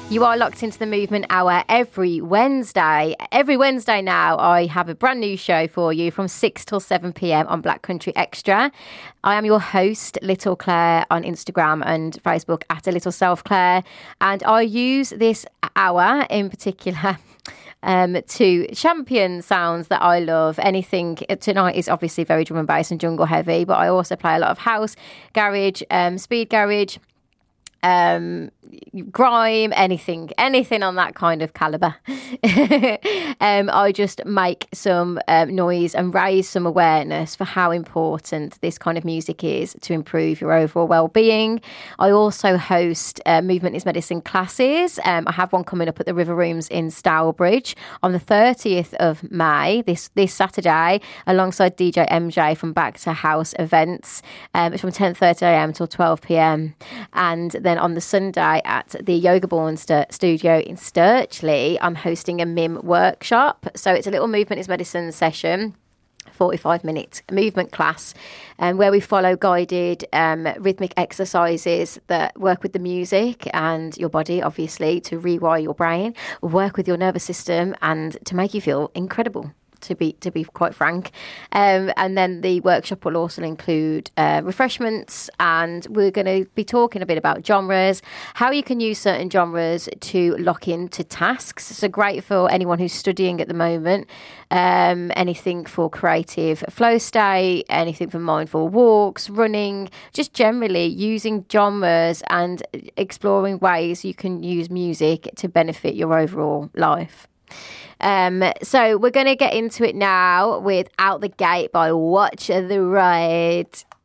You are locked into the Movement Hour every Wednesday. Every Wednesday now, I have a brand new show for you from 6 till 7 p.m. on Black Country Extra. I am your host, Little Claire, on Instagram and Facebook at A Little Self Claire. And I use this hour in particular to champion sounds that I love. Anything tonight is obviously very drum and bass and jungle heavy, but I also play a lot of house, garage, speed garage, grime, anything on that kind of caliber. I just make some noise and raise some awareness for how important this kind of music is to improve your overall well-being. I also host Movement is Medicine classes. I have one coming up at the River Rooms in Stourbridge on the 30th of May, this Saturday, alongside DJ MJ from Back to House Events. It's from 10:30am till 12pm. And then on the Sunday at the Yoga Born studio in Sturchley, I'm hosting a MIM workshop. So it's a little Movement is Medicine session, 45-minute movement class, where we follow guided rhythmic exercises that work with the music and your body, obviously, to rewire your brain, work with your nervous system, and to make you feel incredible. To be quite frank. And then the workshop will also include refreshments, and we're going to be talking a bit about genres, how you can use certain genres to lock into tasks. So great for anyone who's studying at the moment, anything for creative flow state, anything for mindful walks, running, just generally using genres and exploring ways you can use music to benefit your overall life. So we're going to get into it now with Out the Gate by Watch the Ride.